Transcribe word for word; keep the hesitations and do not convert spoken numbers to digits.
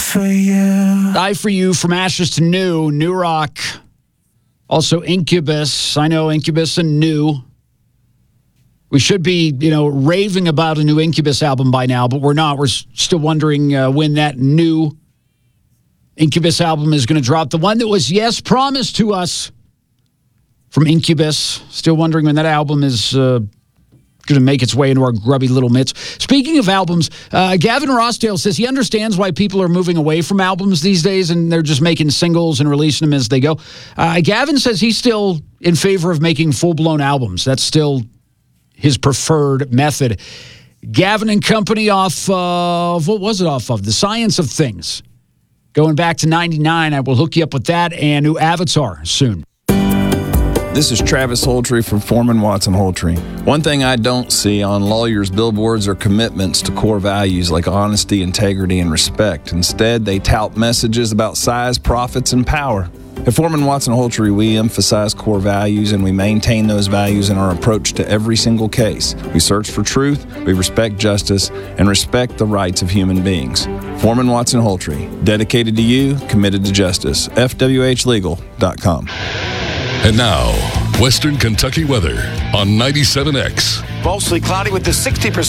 for you. Die for You, From Ashes to New, New Rock. Also Incubus. I know Incubus and New. We should be, you know, raving about a new Incubus album by now, but we're not. We're still wondering uh, when that new Incubus album is going to drop. The one that was, yes, promised to us from Incubus. Still wondering when that album is uh, going to make its way into our grubby little mitts. Speaking of albums, uh, Gavin Rossdale says he understands why people are moving away from albums these days and they're just making singles and releasing them as they go. Uh, Gavin says he's still in favor of making full-blown albums. That's still his preferred method. Gavin and Company off of, what was it off of? The Science of Things. Going back to ninety-nine, I will hook you up with that and new Avatar soon. This is Travis Holtree from Foreman Watson Holtree. One thing I don't see on lawyers' billboards are commitments to core values like honesty, integrity, and respect. Instead, they tout messages about size, profits, and power. At Foreman Watson Holtree, we emphasize core values and we maintain those values in our approach to every single case. We search for truth, we respect justice, and respect the rights of human beings. Foreman Watson Holtree, dedicated to you, committed to justice. F W H legal dot com. And now, Western Kentucky weather on ninety-seven X. Mostly cloudy with the sixty percent